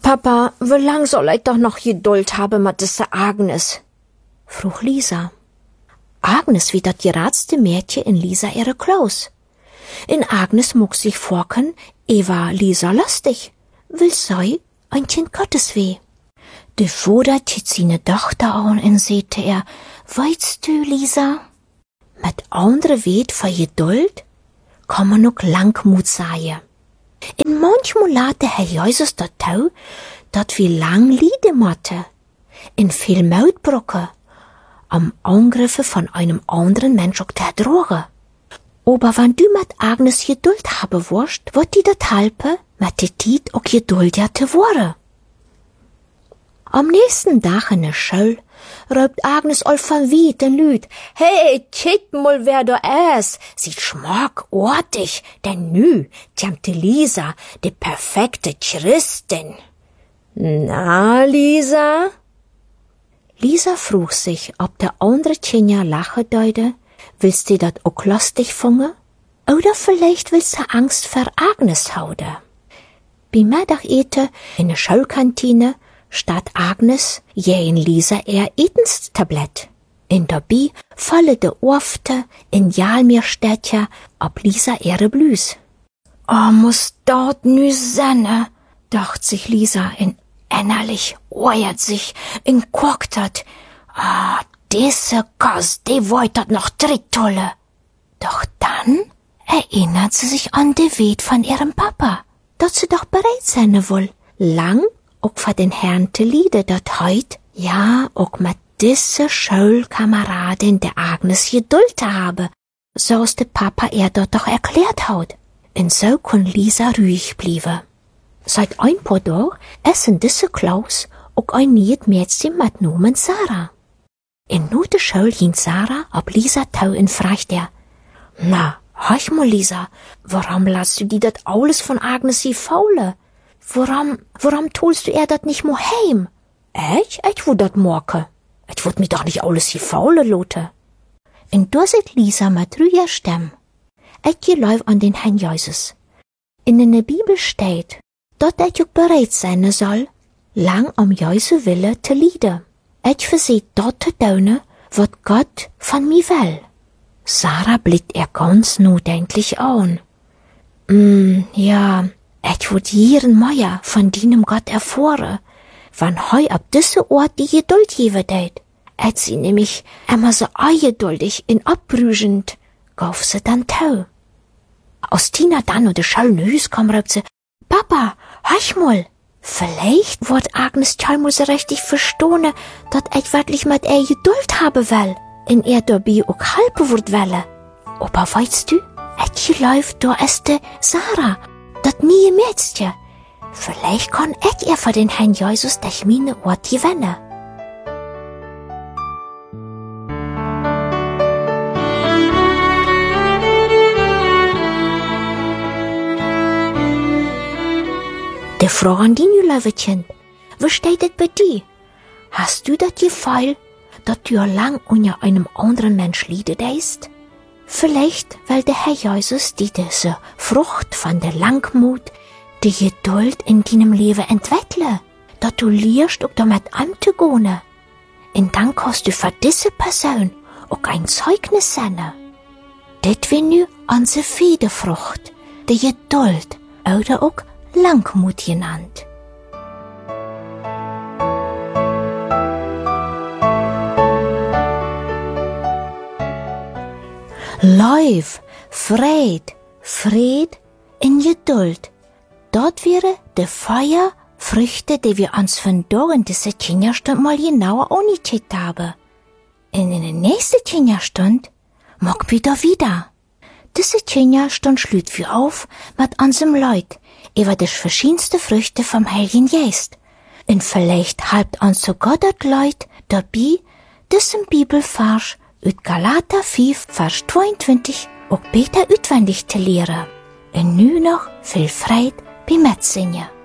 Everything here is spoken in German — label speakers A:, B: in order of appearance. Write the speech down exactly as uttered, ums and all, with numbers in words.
A: Papa, wie lang soll ich doch noch Geduld haben mit dieser Agnes? Frug Lisa. Agnes wie dat geradste Mädchen in Lisa ihre Klaus. In Agnes muck sich vorken, Eva Lisa lustig, will sei ein Kind Gottes weh. De Vater tit seine Tochter an und sehte er, weißt du, Lisa, mit andere Weet für Geduld kann man noch Langmut sagen. In manchmal lade Herr Jesus dat tau, dat wir lang lieden matte, in viel Mautbrücke, am Angriffe von einem anderen Mensch auch der Droge. Aber wenn du mit Agnes Geduld habe wurst, wird die dat halpe, mit der Tiet auch Geduld ja te wore. Am nächsten Tag in der Schule raubt Agnes all von Wied den Lüd. Hey, kick mal, wer du ist. Sie schmack ortig, denn nü, tjamte Lisa, die perfekte Christin. Na, Lisa? Lisa frug sich, ob der andere Tjenja lache deute. Willst du dat auch lustig funge? Oder vielleicht willst du Angst vor Agnes hauden? Bei Mittagete in der Schulkantine statt Agnes jähen Lisa er Etenstablett. In dabei falle de Ofte in Jalmirstädtja ob Lisa ihre Blüs. Oh, muss dort nü senne, dacht sich Lisa in innerlich, oert sich, in guckt hat. Ah, diese Kass, die wollt dat noch Drittolle. Doch dann erinnert sie sich an de Weet von ihrem Papa, dat sie doch bereit sein wohl, lang auch für den Herrn te liede, dat heut, ja, auch mit diese Schulkameradin der Agnes Geduld habe, so es de Papa er dort doch erklärt haut. Und so kon Lisa ruhig bliebe. Seit ein paar Tagen essen diese Klaus auch ein neues Mädchen mit Namen Sarah. In nu de Schule ging Sarah ob Lisa tau und fragt er, na, hör mal Lisa, warum lässt du die dat alles von Agnes sie faule? Warum, warum tolst du er dat nicht mo heim? Ich, ich wud dat morke. Ich wud mi doch nicht alles hier faule lote. Und da sit Lisa mit ruhiger Stimme. Ich geläuf an den Herrn Jesus. In der Bibel steht, dat ich auch bereit sein soll, lang um Jesu Wille te lieden. Ich verseht dort te tun, wat Gott von mir will. Sarah blickt er ganz nachdenklich an. Mm, ja, ich würd jeden Meier von deinem Gott erfahren, wann heu ab diese Ort die Geduld geben tät. Et sie nämlich immer so eingeduldig in abbrügend, gauf sie dann tau. Aus Tina dann und de Schall Hüs kam, raubt sie, Papa, hör mal, vielleicht wird Agnes Chalmul so richtig verstohne, dat ich wirklich mit er Geduld habe will, in er dabei auch halbe wird welle. Aber weißt du, ich läuft da ist de Sarah, dat nie Mädchen. Vielleicht kann ich ihr für den Herrn Jesus durch meine Ort gewinnen. De Frau an die Löwetchen, wie steht es bei dir? Hast du das Gefühl, dass du lang unter einem anderen Mensch leidest? Vielleicht, weil der Herr Jesus dir diese Frucht von der Langmut, die Geduld in deinem Leben entwickle, dass du lernst, auch damit anzugehen. Und dann kannst du für diese Person auch ein Zeugnis sein. Das wäre nur unsere Friedefrucht, die Geduld oder auch Langmut genannt. Lauf, Fried, Fried in Geduld. Dort wäre de Feuer, Früchte, die wir uns von da in diese Kinderstunde mal genauer angeguckt haben. Und in der nächsten Kinderstunde mag wieder wieder. Diese Kinderstunde schlüt wir auf mit unserem Leut über die verschiedenste Früchte vom Heiligen Geist. Und vielleicht halbt uns sogar das Leut dabei, diesen Bibelvers aus Galater fünf, Vers zweiundzwanzig auch besser auswendig zu lehren. Und nu noch viel Freude beim Mitsingen.